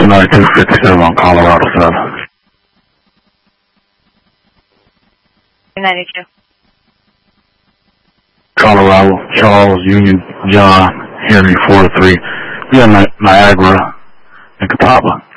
29257 on Colorado 7. 292. Colorado, Charles, Union, John, Henry, 4-3. We got Niagara and Catawba.